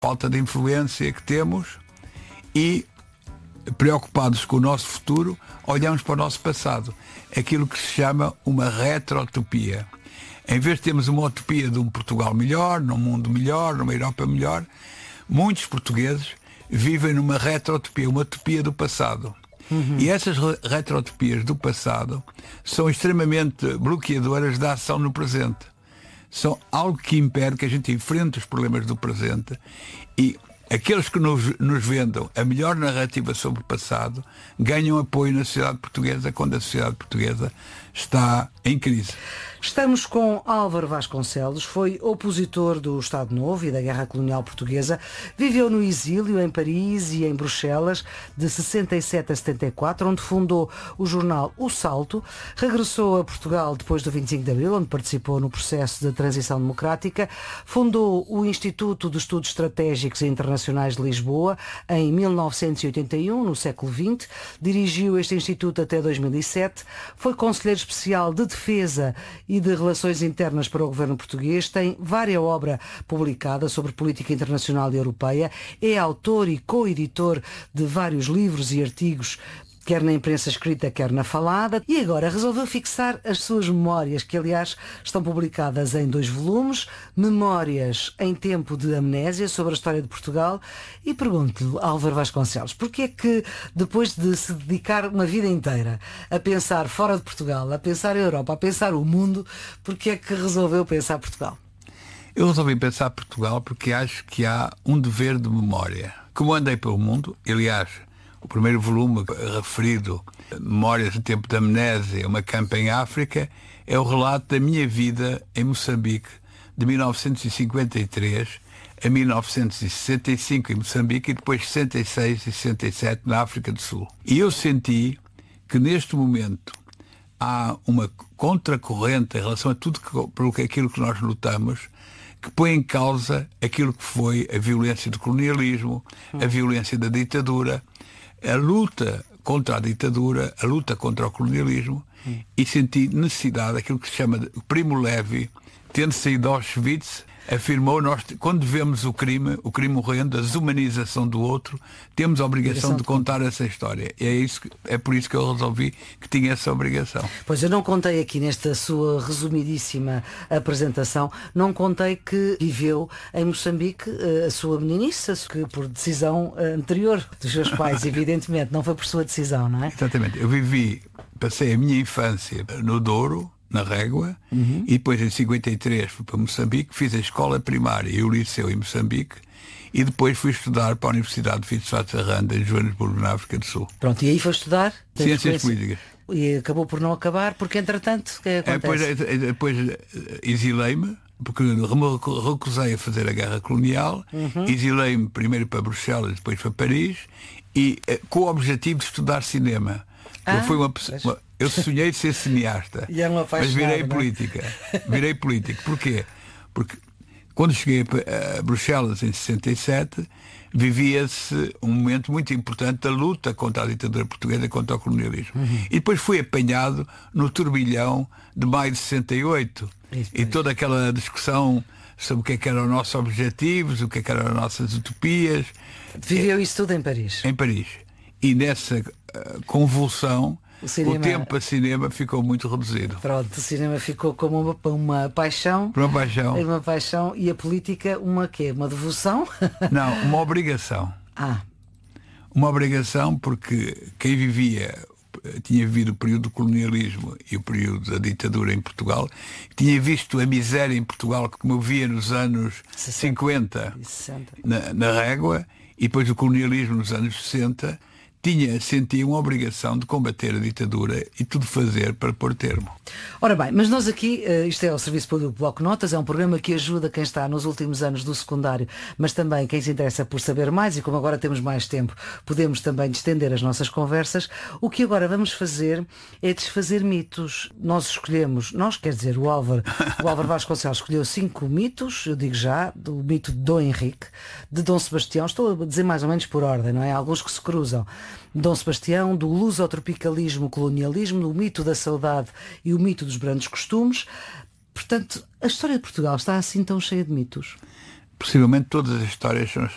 falta de influência que temos e, preocupados com o nosso futuro, olhamos para o nosso passado. Aquilo que se chama uma retrotopia. Em vez de termos uma utopia de um Portugal melhor, num mundo melhor, numa Europa melhor, muitos portugueses vivem numa retrotopia, uma utopia do passado. E essas retrotopias do passado são extremamente bloqueadoras da ação no presente. São algo que impede que a gente enfrente os problemas do presente, e aqueles que nos vendam a melhor narrativa sobre o passado ganham apoio na sociedade portuguesa quando a sociedade portuguesa está em crise. Estamos com Álvaro Vasconcelos, foi opositor do Estado Novo e da Guerra Colonial Portuguesa, viveu no exílio em Paris e em Bruxelas de 67 a 74, onde fundou o jornal O Salto, regressou a Portugal depois do 25 de Abril, onde participou no processo de transição democrática, fundou o Instituto de Estudos Estratégicos e Internacionais de Lisboa em 1981, no século XX, dirigiu este instituto até 2007, foi conselheiro especial de Defesa e de Relações Internas para o governo português, tem várias obras publicadas sobre política internacional e europeia, é autor e co-editor de vários livros e artigos, quer na imprensa escrita, quer na falada, e agora resolveu fixar as suas memórias, que aliás estão publicadas em 2 volumes, Memórias em Tempo de Amnésia, sobre a história de Portugal, e pergunto-lhe, Álvaro Vasconcelos, porque é que depois de se dedicar uma vida inteira a pensar fora de Portugal, a pensar a Europa, a pensar o mundo, porque é que resolveu pensar Portugal? Eu resolvi pensar Portugal porque acho que há um dever de memória. Como andei pelo mundo, aliás, o primeiro volume referido, Memórias em Tempo de Amnésia, uma campa em África, é o relato da minha vida em Moçambique, de 1953 a 1965 em Moçambique e depois 66 e 67 na África do Sul. E eu senti que neste momento há uma contracorrente em relação a tudo aquilo que nós lutamos, que põe em causa aquilo que foi a violência do colonialismo, a violência da ditadura, a luta contra a ditadura, a luta contra o colonialismo, e senti necessidade, aquilo que se chama de Primo Levi, tendo saído de Auschwitz, afirmou: nós, quando vemos o crime horrendo, a desumanização do outro, temos a obrigação de contar essa história. E é por isso que eu resolvi que tinha essa obrigação. Pois eu não contei aqui nesta sua resumidíssima apresentação, não contei que viveu em Moçambique a sua meninice, que por decisão anterior dos seus pais, evidentemente, não foi por sua decisão, não é? Exatamente. Eu passei a minha infância no Douro, na Régua, e depois em 53 fui para Moçambique, fiz a escola primária e o liceu em Moçambique, e depois fui estudar para a Universidade de Witwatersrand em Joanesburgo, na África do Sul. Pronto, e aí foi estudar? Ciências Políticas. E acabou por não acabar, porque entretanto, o que acontece? Depois exilei-me, porque me recusei a fazer a guerra colonial, exilei-me primeiro para Bruxelas, depois para Paris, e com o objetivo de estudar cinema. Eu sonhei de ser cineasta, mas virei política. Virei político. Porquê? Porque quando cheguei a Bruxelas em 67, vivia-se um momento muito importante da luta contra a ditadura portuguesa, contra o colonialismo. E depois fui apanhado no turbilhão de maio de 68. E toda aquela discussão sobre o que eram os nossos objetivos, o que eram as nossas utopias. Viveu isso tudo em Paris? Em Paris. E nessa convulsão, o tempo para cinema ficou muito reduzido. Pronto, o cinema ficou como uma paixão. Uma paixão. Uma paixão. E a política, uma quê? Uma devoção? Não, uma obrigação. Uma obrigação, porque quem tinha vivido o período do colonialismo e o período da ditadura em Portugal, tinha visto a miséria em Portugal, como eu via nos anos 50 na Régua, e depois o colonialismo nos anos 60, sentia uma obrigação de combater a ditadura e tudo fazer para pôr termo. Ora bem, mas nós aqui, isto é o Serviço Público Bloco Notas, é um programa que ajuda quem está nos últimos anos do secundário, mas também quem se interessa por saber mais, e como agora temos mais tempo, podemos também estender as nossas conversas. O que agora vamos fazer é desfazer mitos. Quer dizer, o Álvaro Vasconcelos escolheu 5 mitos, eu digo já, do mito de Dom Henrique, de Dom Sebastião, estou a dizer mais ou menos por ordem, não é? Alguns que se cruzam. Dom Sebastião, do lusotropicalismo, colonialismo, do mito da saudade e o mito dos brandos costumes. Portanto, a história de Portugal está assim tão cheia de mitos? Possivelmente todas as histórias são